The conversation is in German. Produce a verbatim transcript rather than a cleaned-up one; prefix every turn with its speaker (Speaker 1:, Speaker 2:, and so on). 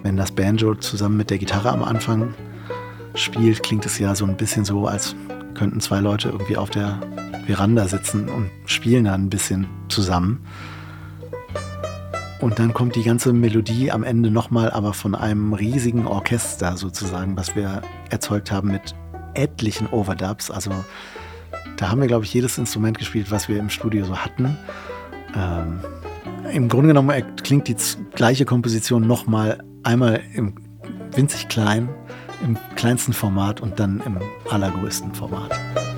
Speaker 1: Wenn das Banjo zusammen mit der Gitarre am Anfang spielt, klingt es ja so ein bisschen so, als könnten zwei Leute irgendwie auf der Veranda sitzen und spielen dann ein bisschen zusammen. Und dann kommt die ganze Melodie am Ende nochmal, aber von einem riesigen Orchester sozusagen, was wir erzeugt haben mit etlichen Overdubs. Also da haben wir, glaube ich, jedes Instrument gespielt, was wir im Studio so hatten. Ähm, Im Grunde genommen klingt die gleiche Komposition nochmal einmal im winzig klein, im kleinsten Format und dann im allergrößten Format.